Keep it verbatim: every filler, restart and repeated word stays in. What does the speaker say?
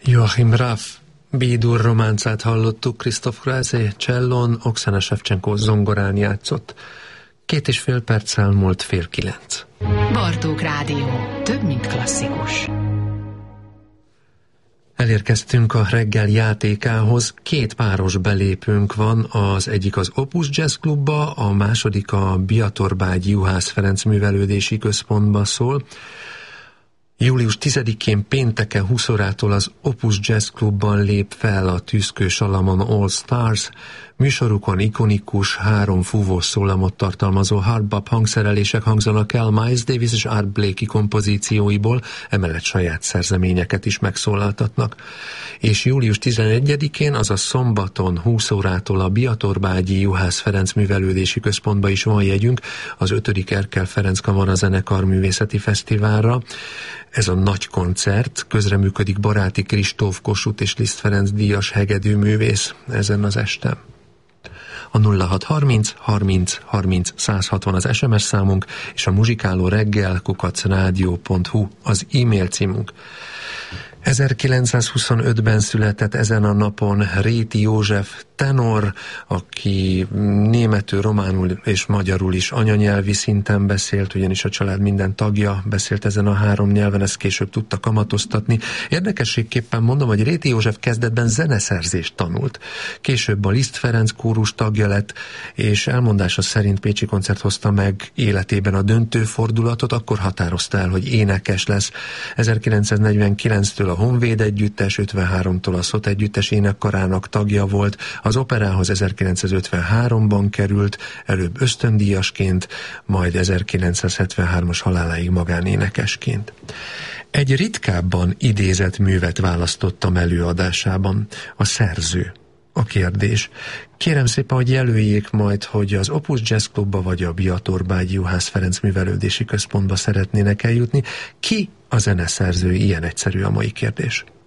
Joachim Raff B-dur románcát hallottuk, Christoph Krause csellón, Oksana Shevchenko zongorán játszott. Két és fél perc elmúlt fél kilenc. Bartók Rádió. Több, mint klasszikus. Elérkeztünk a reggel játékához. Két páros belépőnk van, az egyik az Opus Jazz Klubba, a második a Biatorbágyi Juhász Ferenc Művelődési Központba szól. július tizedikén pénteken húsz órától az Opus Jazz Klubban lép fel a Tüszkő Salamon All Stars. Műsorukon ikonikus, három fúvós szólamot tartalmazó hardbop hangszerelések hangzanak el Miles Davis és Art Blakey kompozícióiból, emellett saját szerzeményeket is megszólaltatnak. És július tizenegyedikén, azaz szombaton húsz órától a Biatorbágyi Juhász Ferenc Művelődési Központba is van jegyünk az ötödik Erkel Ferenc Kamara Zenekar Művészeti Fesztiválra. Ez a nagy koncert, közreműködik Baráti Kristóf, Kossuth és Liszt Ferenc díjas hegedűművész ezen az esten. A nulla hat harminc harminc harminc száz hatvan az es em es számunk, és a muzsikáló reggel kukac rádió pont hu az e-mail címünk. ezerkilencszázhuszonötben született ezen a napon Réti József tenor, aki németül, románul és magyarul is anyanyelvi szinten beszélt, ugyanis a család minden tagja beszélt ezen a három nyelven, ezt később tudta kamatoztatni. Érdekességképpen mondom, hogy Réti József kezdetben zeneszerzést tanult. Később a Liszt Ferenc kórus tagja lett, és elmondása szerint Pécsi Koncert hozta meg életében a döntő fordulatot, akkor határozta el, hogy énekes lesz. ezerkilencszáznegyvenkilenctől a Honvéd Együttes, ötvenháromtól a Szot Együttes énekkarának tagja volt, az operához ezerkilencszázötvenháromban került, előbb ösztöndíjasként, majd ezerkilencszázhetvenhármas haláláig magánénekesként. Egy ritkábban idézett művet választottam előadásában, a szerző. A kérdés. Kérem szépen, hogy jelöljék majd, hogy az Opus Jazz Klubba vagy a Biatorbágyi Juhász Ferenc Művelődési Központba szeretnének eljutni. Ki a zeneszerző? Ilyen egyszerű a mai kérdés.